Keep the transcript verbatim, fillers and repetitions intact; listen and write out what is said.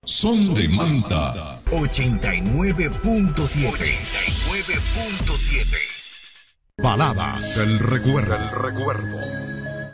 Son de Manta. ochenta y nueve punto siete. ochenta y nueve punto siete. Baladas del recuerdo. El recuerdo.